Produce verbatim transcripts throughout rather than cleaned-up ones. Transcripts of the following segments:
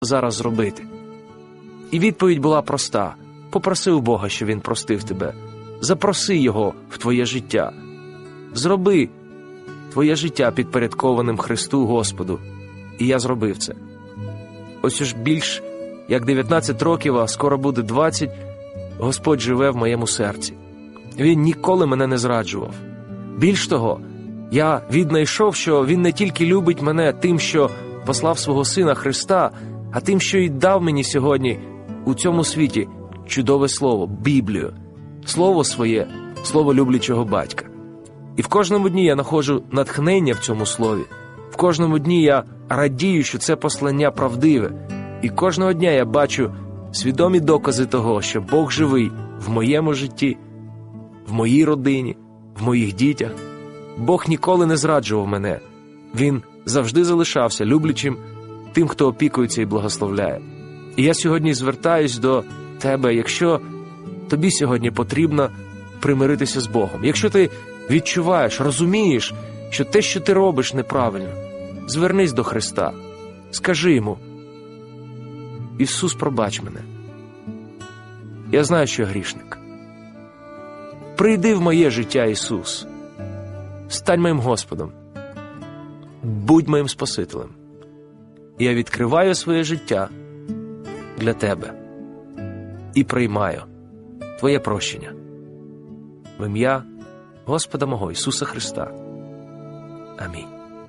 зараз зробити? І відповідь була проста. Попроси у Бога, щоб Він простив тебе. Запроси Його в твоє життя. Зроби твоє життя підпорядкованим Христу Господу. І я зробив це. Ось уж більш як дев'ятнадцять років, а скоро буде двадцять, Господь живе в моєму серці. Він ніколи мене не зраджував. Більш того, я віднайшов, що Він не тільки любить мене тим, що послав свого Сина Христа, а тим, що й дав мені сьогодні у цьому світі чудове слово, Біблію. Слово своє, слово люблячого батька. І в кожному дні я знаходжу натхнення в цьому слові. В кожному дні я радію, що це послання правдиве. І кожного дня я бачу свідомі докази того, що Бог живий в моєму житті, в моїй родині, в моїх дітях. Бог ніколи не зраджував мене. Він завжди залишався люблячим тим, хто опікується і благословляє. І я сьогодні звертаюсь до тебе, якщо тобі сьогодні потрібно примиритися з Богом. Якщо ти відчуваєш, розумієш, що те, що ти робиш, неправильно, звернись до Христа. Скажи Йому: Ісус, пробач мене. Я знаю, що я грішник. Прийди в моє життя, Ісус. Стань моїм Господом. Будь моїм Спасителем. Я відкриваю своє життя для Тебе і приймаю Твоє прощення. В ім'я Господа мого Ісуса Христа. Амінь.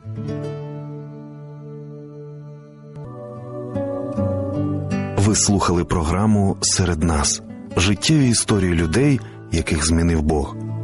Ви слухали програму «Серед нас» – життєві історії людей, яких змінив Бог.